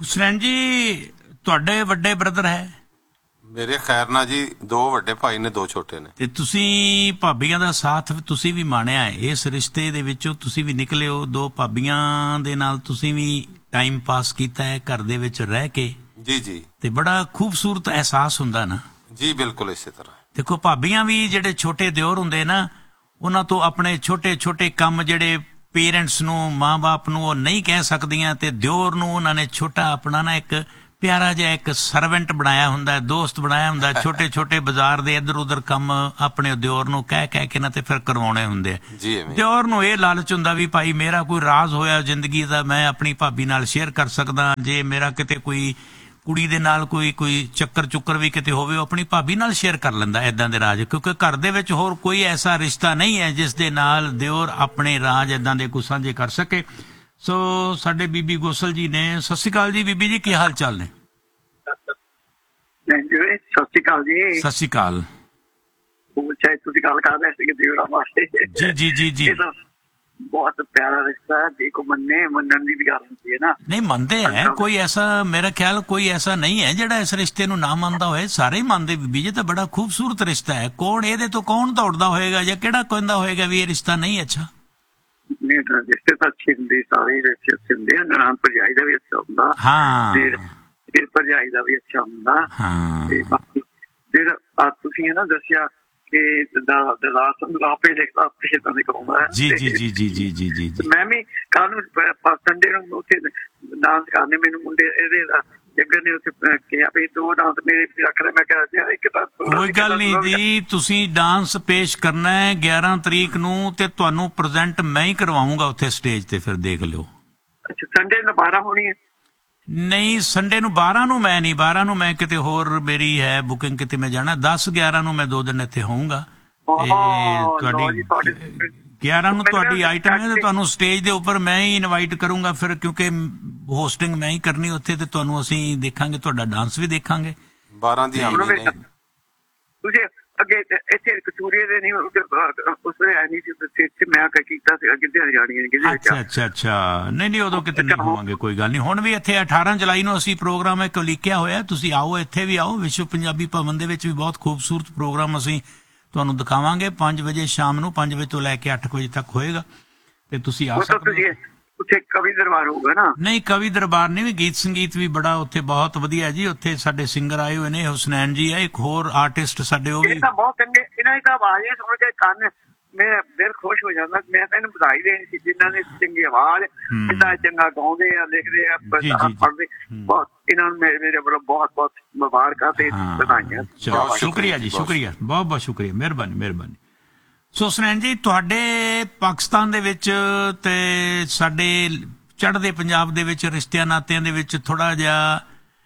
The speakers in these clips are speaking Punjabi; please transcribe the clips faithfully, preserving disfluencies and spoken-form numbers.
ਹੁਸਨੈਨ ਜੀ ਤੁਹਾਡੇ ਵੱਡੇ ਬ੍ਰਦਰ ਹੈ? ਮੇਰੇ ਖੈਰ ਨਾਲ ਜੀ ਦੋ ਵੱਡੇ ਭਾਈ ਨੇ, ਦੋ ਛੋਟੇ ਨੇ। ਤੇ ਤੁਸੀਂ ਭਾਬੀਆਂ ਦਾ ਸਾਥ ਤੁਸੀਂ ਵੀ ਮਾਣਿਆ ਹੈ ਇਸ ਰਿਸ਼ਤੇ ਦੇ ਵਿੱਚੋਂ, ਤੁਸੀਂ ਵੀ ਨਿਕਲੇ ਹੋ, ਦੋ ਭਾਬੀਆਂ ਦੇ ਨਾਲ ਤੁਸੀਂ ਵੀ ਟਾਈਮ ਪਾਸ ਕੀਤਾ ਹੈ ਘਰ ਦੇ ਵਿੱਚ ਰਹਿ ਕੇ। ਜੀ ਜੀ। ਤੇ ਬੜਾ ਖੂਬਸੂਰਤ ਅਹਿਸਾਸ ਹੁੰਦਾ ਨਾ। ਜੀ ਬਿਲਕੁਲ ਇਸੇ ਤਰ੍ਹਾਂ। ਦੇਖੋ ਭਾਬੀਆਂ ਵੀ ਜਿਹੜੇ ਛੋਟੇ ਦਿਓਰ ਹੁੰਦੇ ਨਾ, ਉਹਨਾਂ ਤੋਂ ਆਪਣੇ ਛੋਟੇ ਛੋਟੇ ਕੰਮ ਜਿਹੜੇ ਪੇਰੈਂਟਸ ਨੂੰ, ਮਾਂ ਬਾਪ ਨੂੰ ਉਹ ਨਹੀਂ ਕਹਿ ਸਕਦੀਆਂ, ਤੇ ਦਿਓਰ ਨੂੰ ਉਹਨਾਂ ਨੇ ਛੋਟਾ ਆਪਣਾ ਨਾ ਇੱਕ ਪਿਆਰਾ ਜਿਹਾ ਇੱਕ ਸਰਵੈਂਟ ਬਣਾਇਆ ਹੁੰਦਾ, ਦੋਸਤ ਬਣਾਇਆ ਹੁੰਦਾ। ਛੋਟੇ ਛੋਟੇ ਬਾਜ਼ਾਰ ਦੇ ਇੱਧਰ ਉੱਧਰ ਕੰਮ ਆਪਣੇ ਦਿਓਰ ਨੂੰ ਕਹਿ ਕਹਿ ਕੇ ਨਾ ਤੇ ਫਿਰ ਕਰਵਾਉਣੇ ਹੁੰਦੇ ਆ। ਦਿਓਰ ਨੂੰ ਇਹ ਲਾਲਚ ਹੁੰਦਾ ਵੀ ਭਾਈ ਮੇਰਾ ਕੋਈ ਰਾਜ਼ ਹੋਇਆ ਜ਼ਿੰਦਗੀ ਦਾ ਮੈਂ ਆਪਣੀ ਭਾਬੀ ਨਾਲ ਸ਼ੇਅਰ ਕਰ ਸਕਦਾ, ਜੇ ਮੇਰਾ ਕਿਤੇ ਕੋਈ ਕੁੜੀ ਦੇ ਨਾਲ ਕੋਈ ਕੋਈ ਚੱਕਰ ਚੁੱਕਰ ਵੀ ਕਿਤੇ ਹੋਵੇ ਉਹ ਆਪਣੀ ਭਾਬੀ ਨਾਲ ਸ਼ੇਅਰ ਕਰ ਲੈਂਦਾ ਏਦਾਂ ਦੇ ਰਾਜ, ਕਿਉਂਕਿ ਘਰ ਦੇ ਵਿੱਚ ਹੋਰ ਕੋਈ ਐਸਾ ਰਿਸ਼ਤਾ ਨਹੀਂ ਹੈ ਜਿਸ ਦੇ ਨਾਲ ਦਿਓਰ ਆਪਣੇ ਰਾਜ ਏਦਾਂ ਦੇ ਕੁਝ ਸਾਂਝੇ ਕਰ ਸਕੇ। ਸੋ ਸਾਡੇ ਬੀਬੀ ਗੋਸਲ ਜੀ ਨੇ। ਸਤਿ ਸ਼੍ਰੀ ਅਕਾਲ ਜੀ ਬੀਬੀ ਜੀ, ਕੀ ਹਾਲ ਚਾਲ ਨੇ? ਸਤਿ ਸ਼੍ਰੀ ਅਕਾਲ ਜੀ। ਸਤਿ ਸ਼੍ਰੀ ਅਕਾਲ। ਤੁਸੀਂ ਗੱਲ ਕਰ ਰਹੇ ਸੀ ਦਿਓਰਾਂ ਵਾਸਤੇ। ਜੀ ਜੀ ਜੀ ਜੀ। ਬਹੁਤ ਪਿਆਰਾ ਰਿਸ਼ਤਾ ਹੈ, ਦੇਖੋ ਮੰਨੇ ਮੰਨਣ ਦੀ ਵੀ ਗੱਲ ਹੁੰਦੀ ਹੈ ਨਾ। ਨਹੀਂ ਮੰਨਦੇ ਹੈ, ਕੋਈ ਐਸਾ ਮੇਰਾ ਖਿਆਲ ਕੋਈ ਐਸਾ ਨਹੀਂ ਹੈ ਜਿਹੜਾ ਇਸ ਰਿਸ਼ਤੇ ਨੂੰ ਨਾ ਮੰਨਦਾ ਹੋਏ, ਸਾਰੇ ਹੀ ਮੰਨਦੇ ਬੀਬੀ ਜੀ। ਤਾਂ ਬੜਾ ਖੂਬਸੂਰਤ ਰਿਸ਼ਤਾ ਹੈ। ਕੌਣ ਇਹਦੇ ਤੋਂ ਕੌਣ ਦੌੜਦਾ ਹੋਏਗਾ ਜਾਂ ਕਿਹੜਾ ਕਹਿੰਦਾ ਹੋਏਗਾ ਵੀ ਇਹ ਰਿਸ਼ਤਾ ਨਹੀਂ ਅੱਛਾ? ਨਹੀਂ ਰਿਸ਼ਤੇ ਤਾਂ ਅੱਛੇ ਹੁੰਦੇ, ਸਾਰੇ ਰਿਸ਼ਤੇ ਅੱਛੇ ਹੁੰਦੇ ਆ। ਨਨਾਣ ਭਰਜਾਈ ਦਾ ਵੀ ਅੱਛਾ ਹੁੰਦਾ, ਹਾਂ, ਫਿਰ ਭਰਜਾਈ ਦਾ ਵੀ ਅੱਛਾ ਹੁੰਦਾ। ਹਾਂ, ਤੇ ਬਾਕੀ ਜਿਹੜਾ ਤੁਸੀਂ ਇਹ ਨਾ ਦੱਸਿਆ ਜੀ ਜੀ ਜੀ ਜੀ ਜੀ ਜੀ ਜੀ। ਮੈਂ ਵੀ ਕੱਲ ਨੂੰ ਸੰਡੇ ਨੂੰ ਉੱਥੇ ਡਾਂਸ ਕਰਨੇ, ਮੈਨੂੰ ਮੁੰਡੇ ਇਹਦੇ ਜੱਗਰ ਨੇ ਉੱਥੇ ਕਿਹਾ ਵੀ ਦੋ ਡਾਂਸ ਮੇਰੇ ਵੀ ਰੱਖ ਲੈ। ਮੈਂ ਕਿਹਾ ਇੱਕ ਤਾਂ ਕੋਈ ਗੱਲ ਨਹੀਂ ਜੀ, ਤੁਸੀਂ ਡਾਂਸ ਪੇਸ਼ ਕਰਨਾ ਹੈ ਗਿਆਰਾਂ ਤਰੀਕ ਨੂੰ, ਤੇ ਤੁਹਾਨੂੰ ਪ੍ਰੈਜ਼ੈਂਟ ਮੈਂ ਹੀ ਕਰਵਾਉਂਗਾ ਉੱਥੇ ਸਟੇਜ ਤੇ, ਫਿਰ ਦੇਖ ਲਿਓ। ਅੱਛਾ, ਸੰਡੇ ਨੂੰ ਬਾਰਾਂ ਹੋਣੀ ਹੈ? ਨਹੀਂ ਸੰਡੇ ਨੂੰ ਬਾਰਾਂ ਨੂੰ ਮੈਂ ਨਹੀਂ, ਬਾਰਾਂ ਨੂੰ ਮੈਂ ਕਿਤੇ ਹੋਰ ਮੇਰੀ ਹੈ ਬੁਕਿੰਗ, ਕਿਤੇ ਮੈਂ ਜਾਣਾ। ਦਸ ਗਿਆਰਾਂ ਨੂੰ ਮੈਂ ਦੋ ਦਿਨ ਇੱਥੇ ਹੋਊਂਗਾ। ਤੁਹਾਡੀ ਗਿਆਰਾਂ ਨੂੰ ਤੁਹਾਡੀ ਆਈਟਮ ਹੈ ਤੇ ਤੁਹਾਨੂੰ ਸਟੇਜ ਦੇ ਉੱਪਰ ਮੈਂ ਹੀ ਇਨਵਾਈਟ ਕਰੂੰਗਾ ਫਿਰ, ਕਿਉਂਕਿ ਹੋਸਟਿੰਗ ਮੈਂ ਹੀ ਕਰਨੀ ਉੱਥੇ, ਤੇ ਤੁਹਾਨੂੰ ਅਸੀਂ ਦੇਖਾਂਗੇ, ਤੁਹਾਡਾ ਡਾਂਸ ਵੀ ਦੇਖਾਂਗੇ। ਬਾਰਾਂ ਦੀ ਤੁਸੀਂ ਅੱਗੇ ਇੱਥੇ ਕਚੂਰੀਏ ਦੇ ਨਹੀਂ ਉਸ ਵੇਲੇ ਐ ਨਹੀਂ ਸੀ, ਮੈਂ ਕੀਤਾ ਸੀ ਕਿੱਥੇ ਜਾਣੀਆਂ। ਅੱਛਾ ਅੱਛਾ ਅੱਛਾ। ਨਹੀਂ ਨਹੀਂ ਉਦੋਂ ਕਿਤੇ ਨਹੀਂ ਹੋਵਾਂਗੇ, ਕੋਈ ਗੱਲ ਨਹੀਂ। ਹੁਣ ਵੀ ਇੱਥੇ ਅਠਾਰਾਂ ਜੁਲਾਈ ਨੂੰ ਅਸੀਂ ਪ੍ਰੋਗਰਾਮ ਇੱਕ ਲਿਖਿਆ ਹੋਇਆ, ਤੁਸੀਂ ਆਓ, ਇੱਥੇ ਵੀ ਆਓ। ਵਿਸ਼ਵ ਪੰਜਾਬੀ ਭਵਨ ਦੇ ਵਿੱਚ ਵੀ ਬਹੁਤ ਖੂਬਸੂਰਤ ਪ੍ਰੋਗਰਾਮ ਅਸੀਂ ਤੁਹਾਨੂੰ ਦਿਖਾਵਾਂਗੇ। ਪੰਜ ਵਜੇ ਸ਼ਾਮ ਨੂੰ, ਪੰਜ ਵਜੇ ਤੋਂ ਲੈ ਕੇ ਅੱਠ ਵਜੇ ਤੱਕ ਹੋਏਗਾ, ਤੇ ਤੁਸੀਂ ਆ ਸਕਦੇ ਹੋ। ਉੱਥੇ ਕਵੀ ਦਰਬਾਰ ਹੋਊਗਾ ਨਾ? ਨਹੀਂ ਕਵੀ ਦਰਬਾਰ ਨਹੀਂ, ਵੀ ਗੀਤ ਸੰਗੀਤ ਵੀ ਬੜਾ ਉੱਥੇ ਬਹੁਤ ਵਧੀਆ ਜੀ। ਉੱਥੇ ਸਾਡੇ ਸਿੰਗਰ ਆਏ ਹੋਏ ਨੇ, ਹੁਸਨੈਨ ਜੀ ਹੈ, ਇੱਕ ਹੋਰ ਆਰਟਿਸਟ ਸਾਡੇ ਉਹ ਵੀ ਬਹੁਤ ਚੰਗੇ। ਇਹਨਾਂ ਦੀ ਤਾਂ ਆਵਾਜ਼ ਸੁਣ ਕੇ ਕੰਨ ਮੈਂ ਦਿਲ ਖੁਸ਼ ਹੋ ਜਾਂਦਾ। ਮੈਂ ਤਾਂ ਇਹਨੂੰ ਵਧਾਈ ਦੇਣੀ ਸੀ ਜਿਨ੍ਹਾਂ ਨੇ ਚੰਗੀ ਆਵਾਜ਼, ਇੰਨਾ ਚੰਗਾ ਗਾਉਂਦੇ ਆ, ਲਿਖਦੇ ਆ, ਪੜ੍ਹਦੇ। ਬਹੁਤ ਇਹਨਾਂ ਨੂੰ ਮੇਰੇ ਵੱਲੋਂ ਬਹੁਤ ਬਹੁਤ ਮੁਬਾਰਕਾਂ ਤੇ ਵਧਾਈਆਂ। ਸ਼ੁਕਰੀਆ ਜੀ, ਸ਼ੁਕਰੀਆ, ਬਹੁਤ ਬਹੁਤ ਸ਼ੁਕਰੀਆ, ਮਿਹਰਬਾਨੀ ਮਿਹਰਬਾਨੀ। ਸੋ ਹੁਸਨੈਨ ਜੀ, ਤੁਹਾਡੇ ਪਾਕਿਸਤਾਨ ਦੇ ਵਿੱਚ ਤੇ ਸਾਡੇ ਚੜ੍ਹਦੇ ਪੰਜਾਬ ਦੇ ਵਿੱਚ ਰਿਸ਼ਤਿਆਂ ਨਾਤਿਆਂ ਦੇ ਵਿੱਚ ਥੋੜਾ ਜਿਹਾ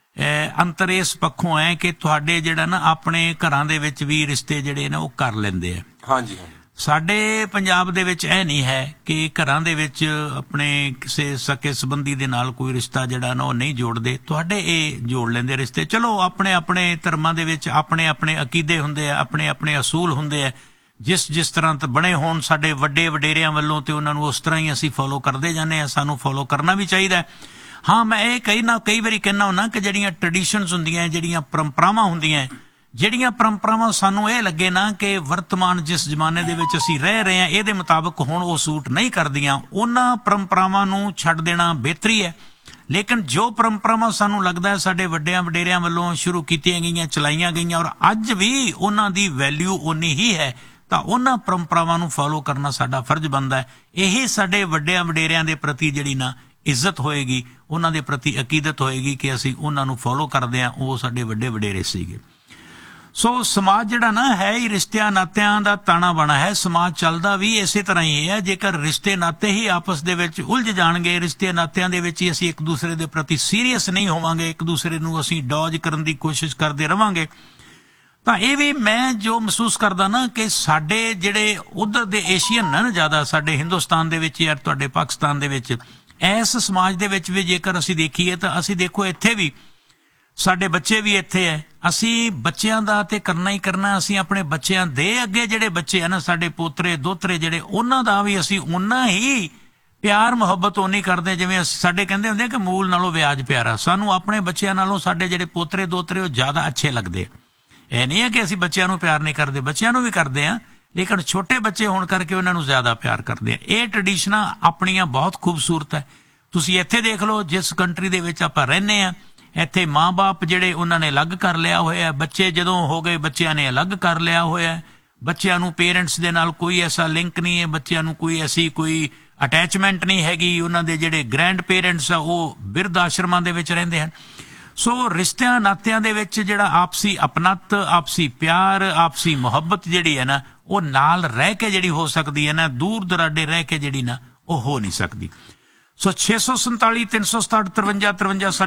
ਅੰਤਰ ਇਸ ਪੱਖੋਂ ਹੈ ਕਿ ਤੁਹਾਡੇ ਜਿਹੜਾ ਨਾ ਆਪਣੇ ਘਰਾਂ ਦੇ ਵਿੱਚ ਵੀ ਰਿਸ਼ਤੇ ਜਿਹੜੇ ਨੇ ਉਹ ਕਰ ਲੈਂਦੇ ਆ। ਹਾਂਜੀ। ਸਾਡੇ ਪੰਜਾਬ ਦੇ ਵਿੱਚ ਇਹ ਨਹੀਂ ਹੈ ਕਿ ਘਰਾਂ ਦੇ ਵਿੱਚ ਆਪਣੇ ਕਿਸੇ ਸਕੇ ਸੰਬੰਧੀ ਦੇ ਨਾਲ ਕੋਈ ਰਿਸ਼ਤਾ ਜਿਹੜਾ ਨਾ ਉਹ ਨਹੀਂ ਜੋੜਦੇ। ਤੁਹਾਡੇ ਇਹ ਜੋੜ ਲੈਂਦੇ ਰਿਸ਼ਤੇ। ਚਲੋ ਆਪਣੇ ਆਪਣੇ ਧਰਮਾਂ ਦੇ ਵਿੱਚ ਆਪਣੇ ਆਪਣੇ ਅਕੀਦੇ ਹੁੰਦੇ ਆ, ਆਪਣੇ ਆਪਣੇ ਅਸੂਲ ਹੁੰਦੇ ਆ, ਜਿਸ ਜਿਸ ਤਰ੍ਹਾਂ ਤਾਂ ਬਣੇ ਹੋਣ ਸਾਡੇ ਵੱਡੇ ਵਡੇਰਿਆਂ ਵੱਲੋਂ, ਤੇ ਉਹਨਾਂ ਨੂੰ ਉਸ ਤਰ੍ਹਾਂ ਹੀ ਅਸੀਂ ਫੋਲੋ ਕਰਦੇ ਜਾਂਦੇ ਹਾਂ। ਸਾਨੂੰ ਫੋਲੋ ਕਰਨਾ ਵੀ ਚਾਹੀਦਾ। ਹਾਂ, ਮੈਂ ਇਹ ਕਈ ਨਾ ਕਈ ਵਾਰੀ ਕਹਿੰਦਾ ਹੁੰਦਾ ਕਿ ਜਿਹੜੀਆਂ ਟ੍ਰੈਡੀਸ਼ਨਸ ਹੁੰਦੀਆਂ, ਜਿਹੜੀਆਂ ਪਰੰਪਰਾਵਾਂ ਹੁੰਦੀਆਂ, ਜਿਹੜੀਆਂ ਪਰੰਪਰਾਵਾਂ ਸਾਨੂੰ ਇਹ ਲੱਗੇ ਨਾ ਕਿ ਵਰਤਮਾਨ ਜਿਸ ਜ਼ਮਾਨੇ ਦੇ ਵਿੱਚ ਅਸੀਂ ਰਹਿ ਰਹੇ ਹਾਂ ਇਹਦੇ ਮੁਤਾਬਕ ਹੁਣ ਉਹ ਸੂਟ ਨਹੀਂ ਕਰਦੀਆਂ, ਉਹਨਾਂ ਪਰੰਪਰਾਵਾਂ ਨੂੰ ਛੱਡ ਦੇਣਾ ਬਿਹਤਰੀ ਹੈ। ਲੇਕਿਨ ਜੋ ਪਰੰਪਰਾਵਾਂ ਸਾਨੂੰ ਲੱਗਦਾ ਹੈ ਸਾਡੇ ਵੱਡਿਆਂ ਵਡੇਰਿਆਂ ਵੱਲੋਂ ਸ਼ੁਰੂ ਕੀਤੀਆਂ ਗਈਆਂ, ਚਲਾਈਆਂ ਗਈਆਂ, ਔਰ ਅੱਜ ਵੀ ਉਹਨਾਂ ਦੀ ਵੈਲਿਊ ਓਨੀ ਹੀ ਹੈ, ਤਾਂ ਉਹਨਾਂ ਪਰੰਪਰਾਵਾਂ ਨੂੰ ਫੋਲੋ ਕਰਨਾ ਸਾਡਾ ਫਰਜ਼ ਬਣਦਾ ਹੈ। ਇਹੀ ਸਾਡੇ ਵੱਡਿਆਂ ਵਡੇਰਿਆਂ ਦੇ ਪ੍ਰਤੀ ਜਿਹੜੀ ਨਾ ਇੱਜ਼ਤ ਹੋਏਗੀ, ਉਹਨਾਂ ਦੇ ਪ੍ਰਤੀ ਅਕੀਦਤ ਹੋਏਗੀ ਕਿ ਅਸੀਂ ਉਹਨਾਂ ਨੂੰ ਫੋਲੋ ਕਰਦੇ ਹਾਂ, ਉਹ ਸਾਡੇ ਵੱਡੇ ਵਡੇਰੇ ਸੀਗੇ। ਸੋ ਸਮਾਜ ਜਿਹੜਾ ਨਾ ਹੈ ਹੀ ਰਿਸ਼ਤਿਆਂ ਨਾਤਿਆਂ ਦਾ ਤਾਣਾ ਬਾਣਾ ਹੈ। ਸਮਾਜ ਚੱਲਦਾ ਵੀ ਇਸੇ ਤਰ੍ਹਾਂ ਹੀ ਹੈ। ਜੇਕਰ ਰਿਸ਼ਤੇ ਨਾਤੇ ਹੀ ਆਪਸ ਦੇ ਵਿੱਚ ਉਲਝ ਜਾਣਗੇ, ਰਿਸ਼ਤੇ ਨਾਤਿਆਂ ਦੇ ਵਿੱਚ ਹੀ ਅਸੀਂ ਇੱਕ ਦੂਸਰੇ ਦੇ ਪ੍ਰਤੀ ਸੀਰੀਅਸ ਨਹੀਂ ਹੋਵਾਂਗੇ, ਇੱਕ ਦੂਸਰੇ ਨੂੰ ਅਸੀਂ ਡੌਜ ਕਰਨ ਦੀ ਕੋਸ਼ਿਸ਼ ਕਰਦੇ ਰਵਾਂਗੇ, ਤਾਂ ਇਹ ਵੀ ਮੈਂ ਜੋ ਮਹਿਸੂਸ ਕਰਦਾ ਨਾ ਕਿ ਸਾਡੇ ਜਿਹੜੇ ਉਧਰ ਦੇ ਏਸ਼ੀਅਨ ਨਾ ਜ਼ਿਆਦਾ, ਸਾਡੇ ਹਿੰਦੁਸਤਾਨ ਦੇ ਵਿੱਚ ਜਾਂ ਤੁਹਾਡੇ ਪਾਕਿਸਤਾਨ ਦੇ ਵਿੱਚ, ਇਸ ਸਮਾਜ ਦੇ ਵਿੱਚ ਵੀ ਜੇਕਰ ਅਸੀਂ ਦੇਖੀਏ ਤਾਂ ਅਸੀਂ ਦੇਖੋ ਇੱਥੇ ਵੀ ਸਾਡੇ ਬੱਚੇ ਵੀ ਇੱਥੇ ਹੈ। ਅਸੀਂ ਬੱਚਿਆਂ ਦਾ ਤੇ ਕਰਨਾ ਹੀ ਕਰਨਾ। ਅਸੀਂ ਆਪਣੇ ਬੱਚਿਆਂ ਦੇ ਅੱਗੇ ਜਿਹੜੇ ਬੱਚੇ ਆ ਨਾ, ਸਾਡੇ ਪੋਤਰੇ ਦੋਤਰੇ ਜਿਹੜੇ, ਉਹਨਾਂ ਦਾ ਵੀ ਅਸੀਂ ਓਨਾ ਹੀ ਪਿਆਰ ਮੁਹੱਬਤ ਉਹ ਨਹੀਂ ਕਰਦੇ ਜਿਵੇਂ ਸਾਡੇ ਕਹਿੰਦੇ ਹੁੰਦੇ ਕਿ ਮੂਲ ਨਾਲੋਂ ਵਿਆਜ ਪਿਆਰਾ। ਸਾਨੂੰ ਆਪਣੇ ਬੱਚਿਆਂ ਨਾਲੋਂ ਸਾਡੇ ਜਿਹੜੇ ਪੋਤਰੇ ਦੋਤਰੇ ਉਹ ਜ਼ਿਆਦਾ ਅੱਛੇ ਲੱਗਦੇ। ਇਹ ਨਹੀਂ ਹੈ ਕਿ ਅਸੀਂ ਬੱਚਿਆਂ ਨੂੰ ਪਿਆਰ ਨਹੀਂ ਕਰਦੇ, ਬੱਚਿਆਂ ਨੂੰ ਵੀ ਕਰਦੇ ਹਾਂ, ਲੇਕਿਨ ਛੋਟੇ ਬੱਚੇ ਹੋਣ ਕਰਕੇ ਉਹਨਾਂ ਨੂੰ ਜ਼ਿਆਦਾ ਪਿਆਰ ਕਰਦੇ ਆ। ਇਹ ਟ੍ਰੈਡੀਸ਼ਨਾਂ ਆਪਣੀਆਂ ਬਹੁਤ ਖੂਬਸੂਰਤ ਹੈ। ਤੁਸੀਂ ਇੱਥੇ ਦੇਖ ਲਓ, ਜਿਸ ਕੰਟਰੀ ਦੇ ਵਿੱਚ ਆਪਾਂ ਰਹਿੰਦੇ ਆ, ਇੱਥੇ ਮਾਂ-ਬਾਪ ਜਿਹੜੇ ਉਹਨਾਂ ਨੇ ਅਲੱਗ ਕਰ ਲਿਆ ਹੋਇਆ, ਬੱਚੇ ਜਦੋਂ ਹੋ ਗਏ ਬੱਚਿਆਂ ਨੇ ਅਲੱਗ ਕਰ ਲਿਆ ਹੋਇਆ। ਬੱਚਿਆਂ ਨੂੰ ਪੇਰੈਂਟਸ ਦੇ ਨਾਲ ਕੋਈ ਐਸਾ ਲਿੰਕ ਨਹੀਂ ਹੈ, ਬੱਚਿਆਂ ਨੂੰ ਕੋਈ ਐਸੀ ਕੋਈ ਅਟੈਚਮੈਂਟ ਨਹੀਂ ਹੈਗੀ। ਉਹਨਾਂ ਦੇ ਜਿਹੜੇ ਗ੍ਰੈਂਡ ਪੇਰੈਂਟਸ ਆ ਉਹ ਬਿਰਧ ਆਸ਼ਰਮਾਂ ਦੇ ਵਿੱਚ ਰਹਿੰਦੇ ਹਨ। ਸੋ ਰਿਸ਼ਤਿਆਂ ਨਾਤਿਆਂ ਦੇ ਵਿੱਚ ਜਿਹੜਾ ਆਪਸੀ ਅਪਣੱਤ, ਆਪਸੀ ਪਿਆਰ, ਆਪਸੀ ਮੁਹੱਬਤ ਜਿਹੜੀ ਹੈ ਨਾ, ਉਹ ਨਾਲ ਰਹਿ ਕੇ ਜਿਹੜੀ ਹੋ ਸਕਦੀ ਹੈ ਨਾ, ਦੂਰ ਦਰਾਡੇ ਰਹਿ ਕੇ ਜਿਹੜੀ ਨਾ ਉਹ ਹੋ ਨਹੀਂ ਸਕਦੀ। ਸੋ ਛੇ ਸੌ ਸੰਤਾਲੀ ਤਿੰਨ ਸੌ ਸਤਾਹਠ ਤਰਵੰਜਾ ਤਰਵੰਜਾ